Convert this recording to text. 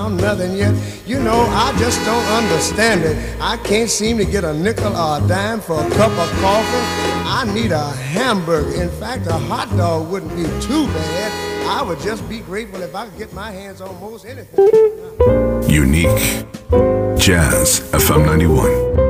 nothing yet. You know, I just don't understand it. I can't seem to get a nickel or a dime for a cup of coffee. I need a hamburger. In fact, a hot dog wouldn't be too bad. I would just be grateful if I could get my hands on most anything. Unique Jazz FM 91.